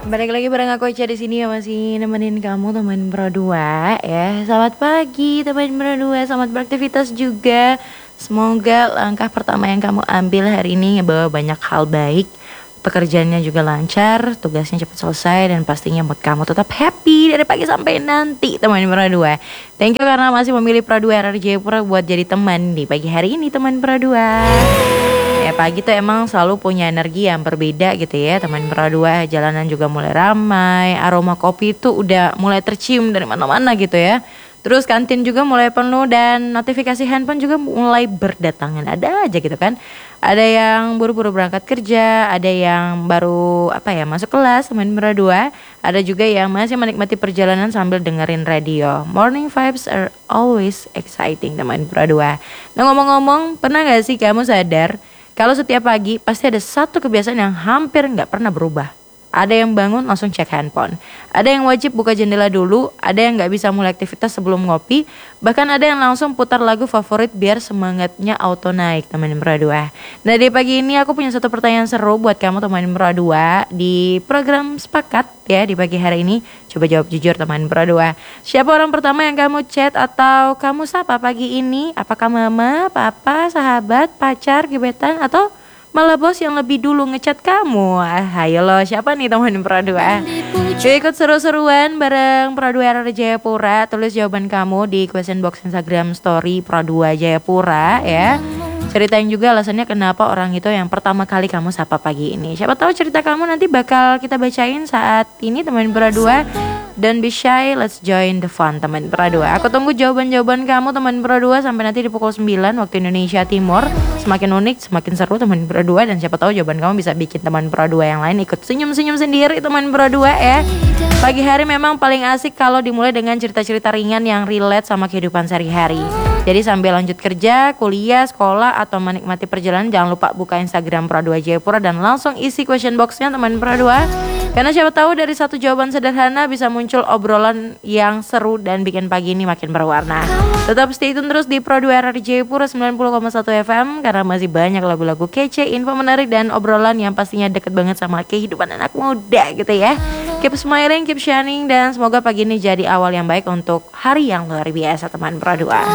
Balik lagi bareng aku Ica di sini ya, masih nemenin kamu teman berdua ya. Selamat pagi teman berdua, selamat beraktivitas juga. Semoga langkah pertama yang kamu ambil hari ini ngebawa banyak hal baik. Pekerjaannya juga lancar, tugasnya cepat selesai dan pastinya mood kamu tetap happy dari pagi sampai nanti teman berdua. Thank you karena masih memilih Pradua RR Jayapura buat jadi teman di pagi hari ini teman berdua. Ya pagi tuh emang selalu punya energi yang berbeda gitu ya teman berdua. Jalanan juga mulai ramai, aroma kopi tuh udah mulai tercium dari mana-mana gitu ya. Terus kantin juga mulai penuh dan notifikasi handphone juga mulai berdatangan. Ada aja gitu kan. Ada yang buru-buru berangkat kerja, ada yang baru masuk kelas teman berdua. Ada juga yang masih menikmati perjalanan sambil dengerin radio. Morning vibes are always exciting teman berdua. Nah ngomong-ngomong, pernah gak sih kamu sadar kalau setiap pagi pasti ada satu kebiasaan yang hampir nggak pernah berubah? Ada yang bangun langsung cek handphone. Ada yang wajib buka jendela dulu. Ada yang nggak bisa mulai aktivitas sebelum ngopi. Bahkan ada yang langsung putar lagu favorit biar semangatnya auto naik teman berdua. Nah di pagi ini aku punya satu pertanyaan seru buat kamu teman berdua di program Sepakat ya di pagi hari ini. Coba jawab jujur teman berdua. Siapa orang pertama yang kamu chat atau kamu sapa pagi ini? Apakah mama, papa, sahabat, pacar, gebetan atau malah bos yang lebih dulu ngechat kamu? Ayo lo, siapa nih teman Pradua? Yuk ikut seru-seruan bareng Pradua RR Jayapura. Tulis jawaban kamu di question box Instagram story Pradua Jayapura ya. Ceritain juga alasannya kenapa orang itu yang pertama kali kamu sapa pagi ini. Siapa tahu cerita kamu nanti bakal kita bacain saat ini teman Pradua. Don't be shy, let's join the fun teman Pradua. Aku tunggu jawaban-jawaban kamu teman Pradua sampai nanti di pukul 9 waktu Indonesia Timur. Semakin unik, semakin seru teman Pradua. Dan siapa tahu jawaban kamu bisa bikin teman Pradua yang lain ikut senyum-senyum sendiri teman Pradua ya. Pagi hari memang paling asik kalau dimulai dengan cerita-cerita ringan yang relate sama kehidupan sehari-hari. Jadi sambil lanjut kerja, kuliah, sekolah, atau menikmati perjalanan, jangan lupa buka Instagram Pradua Jayapura dan langsung isi question boxnya teman Pradua. Karena siapa tahu dari satu jawaban sederhana bisa muncul obrolan yang seru dan bikin pagi ini makin berwarna. Tetap stay tune terus di Pradua RR Jayapura 90,1 FM karena masih banyak lagu-lagu kece, info menarik dan obrolan yang pastinya deket banget sama kehidupan anak muda gitu ya. Keep smiling, keep shining dan semoga pagi ini jadi awal yang baik untuk hari yang luar biasa teman Pradua.